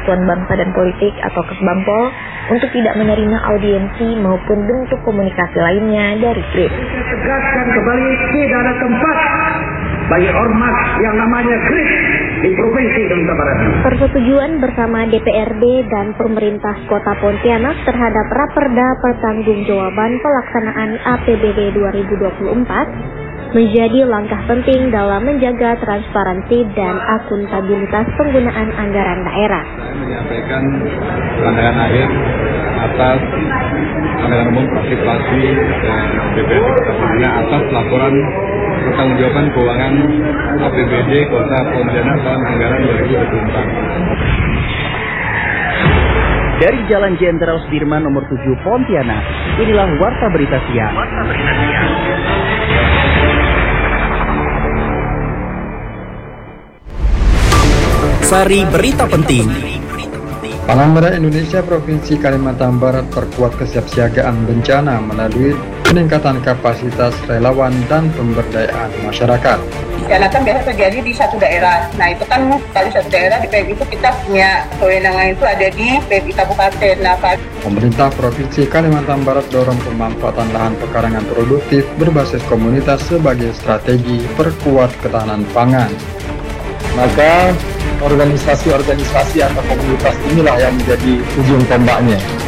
Persatuan Bangsa dan Politik atau Kesbangpol untuk tidak menerima audiensi maupun bentuk komunikasi lainnya dari GRIP. Tegaskan kembali tidak ada tempat bagi ormas yang namanya GRIP di Provinsi Kalimantan Barat. Persetujuan bersama DPRD dan pemerintah Kota Pontianak terhadap Raperda Pertanggungjawaban Pelaksanaan APBD 2024 menjadi langkah penting dalam menjaga transparansi dan akuntabilitas penggunaan anggaran daerah. Saya menyampaikan pandangan akhir atas anggaran umum partisipasi DPRD Kota Pontianak atas laporan pertanggungjawaban keuangan APBD Kota Pontianak tahun anggaran 2024. Dari Jalan Jenderal Sudirman nomor 7 Pontianak, inilah Warta Berita Siang. Sari Berita Penting. Palang Merah Indonesia Provinsi Kalimantan Barat perkuat kesiapsiagaan bencana melalui peningkatan kapasitas relawan dan pemberdayaan masyarakat. Bencana kan biasa terjadi di satu daerah. Nah itu kan kalau satu daerah di PMI itu kita punya kewenangan itu ada di PMI Kabupaten. Nah, pemerintah Provinsi Kalimantan Barat dorong pemanfaatan lahan pekarangan produktif berbasis komunitas sebagai strategi perkuat ketahanan pangan. Maka organisasi-organisasi atau komunitas inilah yang menjadi ujung tombaknya.